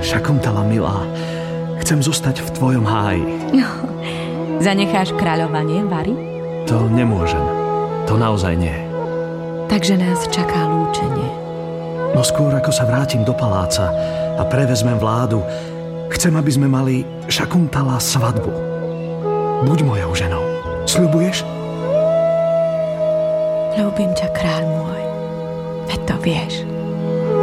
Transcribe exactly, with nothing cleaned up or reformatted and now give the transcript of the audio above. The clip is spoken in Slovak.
Šakuntala, milá, chcem zostať v tvojom háji. Zanecháš kráľovanie, Vari? To nemôžem. To naozaj nie. Takže nás čaká lúčenie. No skôr, ako sa vrátim do paláca a prevezmem vládu, chcem, aby sme mali Šakuntala svadbu. Buď mojou ženou. Sľubuješ? Ľúbim ťa, kráľ môj. Veď to vieš.